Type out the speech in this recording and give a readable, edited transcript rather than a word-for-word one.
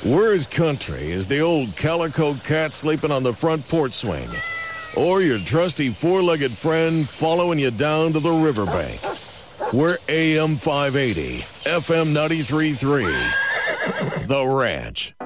We're as country as the old calico cat sleeping on the front porch swing, or your trusty four-legged friend following you down to the riverbank. We're AM 580, FM 93.3, The Ranch.